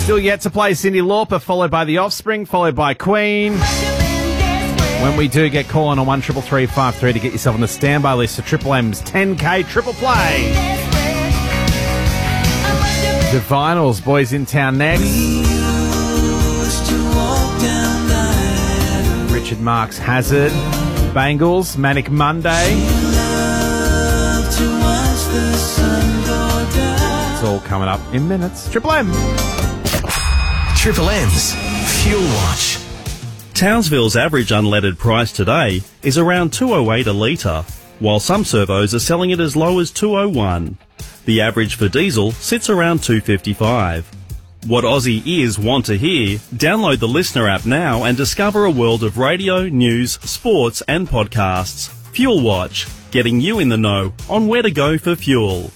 Still yet to play Cyndi Lauper, followed by The Offspring, followed by Queen. When we do get calling on 133353 to get yourself on the standby list for Triple M's 10K Triple Play. The Vinyls, Boys in Town next. Richard Marx, Hazard. Bangles, Manic Monday. It's all coming up in minutes. Triple M. Triple M's Fuel Watch. Townsville's average unleaded price today is around $2.08 a litre, while some servos are selling it as low as $2.01. The average for diesel sits around $2.55. What Aussie ears want to hear? Download the Listener app now and discover a world of radio, news, sports and podcasts. Fuel Watch, getting you in the know on where to go for fuel.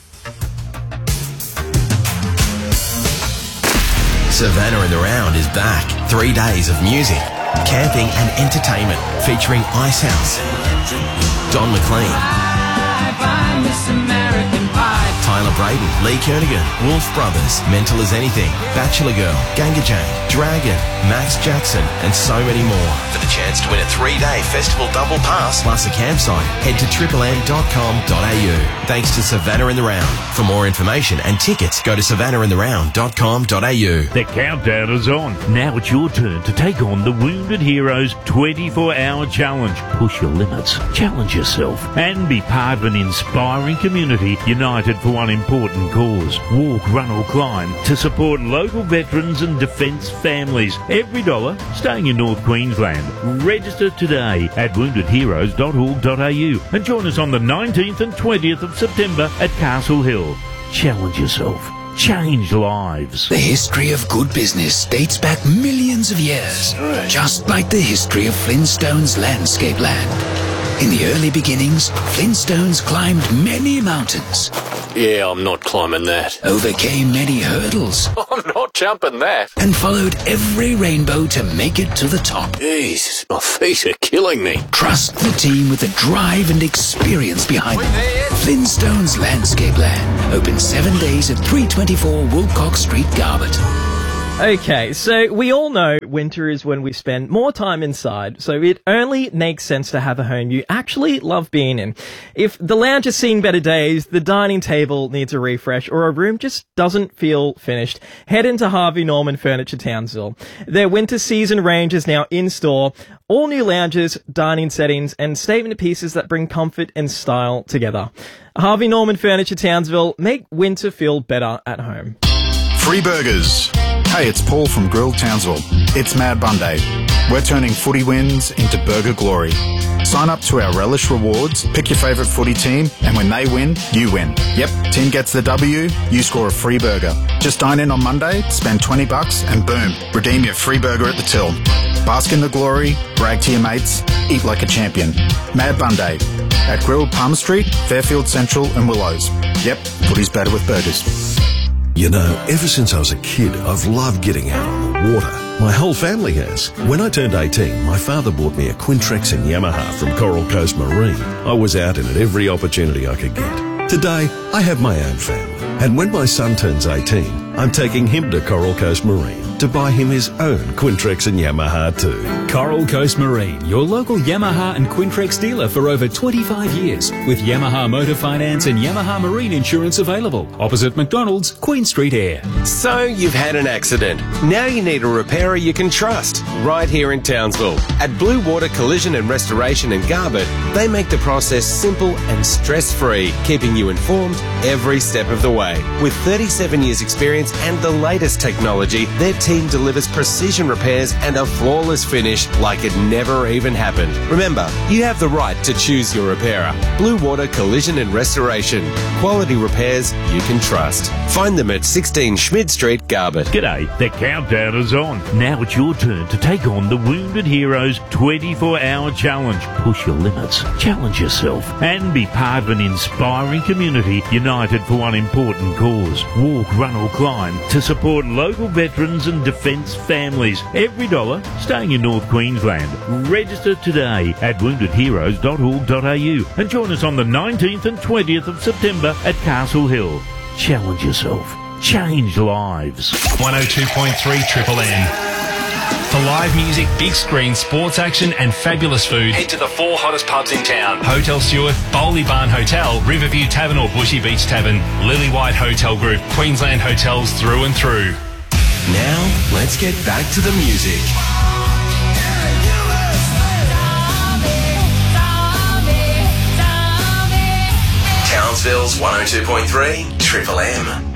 Savannah and the Round is back. 3 days of music, camping and entertainment featuring Icehouse, Don McLean, Tyler Braden, Lee Kernaghan, Wolf Brothers, Mental as Anything, Bachelor Girl, Ganga Jane, Dragon, Max Jackson and so many more. For the chance to win a 3-day festival double pass plus a campsite, head to triplem.com.au. Thanks to Savannah and the Round. For more information and tickets, go to savannahandtheround.com.au. The countdown is on. Now it's your turn to take on the Wounded Heroes 24-hour challenge. Push your limits, challenge yourself, and be part of an inspiring community united for one important cause. Walk, run or climb to support local veterans and defence families. Every dollar staying in North Queensland. Register today at woundedheroes.org.au and join us on the 19th and 20th of September at Castle Hill. Challenge yourself. Change lives. The history of good business dates back millions of years, just like the history of Flintstone's landscape land. In the early beginnings, Flintstones climbed many mountains. Yeah, I'm not climbing that. Overcame many hurdles. I'm not jumping that. And followed every rainbow to make it to the top. Jesus, my feet are killing me. Trust the team with the drive and experience behind them. Flintstones Landscape Land. Open 7 days at 324 Wilcox Street, Garbutt. Okay, so we all know winter is when we spend more time inside, so it only makes sense to have a home you actually love being in. If the lounge has seen better days, the dining table needs a refresh, or a room just doesn't feel finished, head into Harvey Norman Furniture Townsville. Their winter season range is now in store. All new lounges, dining settings, and statement pieces that bring comfort and style together. Harvey Norman Furniture Townsville, make winter feel better at home. Free burgers. Hey, it's Paul from Grill Townsville. It's Mad Monday. We're turning footy wins into burger glory. Sign up to our Relish Rewards, pick your favourite footy team, and when they win, you win. Yep, team gets the W, you score a free burger. Just dine in on Monday, spend $20 and boom, redeem your free burger at the till. Bask in the glory, brag to your mates, eat like a champion. Mad Monday at Grill Palmer Street, Fairfield Central and Willows. Yep, footy's better with burgers. You know, ever since I was a kid, I've loved getting out on the water. My whole family has. When I turned 18, my father bought me a Quintrex and Yamaha from Coral Coast Marine. I was out in it every opportunity I could get. Today, I have my own family. And when my son turns 18, I'm taking him to Coral Coast Marine to buy him his own Quintrex and Yamaha too. Coral Coast Marine, your local Yamaha and Quintrex dealer for over 25 years, with Yamaha Motor Finance and Yamaha Marine Insurance available. Opposite McDonald's, Queen Street Air. So you've had an accident. Now you need a repairer you can trust, right here in Townsville. At Blue Water Collision and Restoration in Garbutt, they make the process simple and stress-free, keeping you informed every step of the way. With 37 years experience and the latest technology, their team delivers precision repairs and a flawless finish like it never even happened. Remember, you have the right to choose your repairer. Blue Water Collision and Restoration. Quality repairs you can trust. Find them at 16 Schmid Street, Garbutt. G'day, the countdown is on. Now it's your turn to take on the Wounded Heroes 24-hour challenge. Push your limits, challenge yourself, and be part of an inspiring community united for one important cause. Walk, run or climb to support local veterans and defence families. Every dollar staying in North Queensland. Register today at woundedheroes.org.au and join us on the 19th and 20th of September at Castle Hill. Challenge yourself. change lives. 102.3 Triple M. For live music, big screen, sports action and fabulous food, head to the 4 hottest pubs in town. Hotel Stewart, Bowley Barn Hotel, Riverview Tavern or Bushy Beach Tavern, Lily White Hotel Group, Queensland hotels through and through. Now, let's get back to the music. Townsville's 102.3 Triple M.